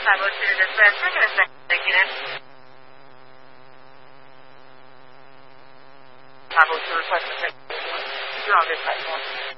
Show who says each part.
Speaker 1: 502 dispatch. Hang on a second. Thank you. 502 request to take. You're on dispatch.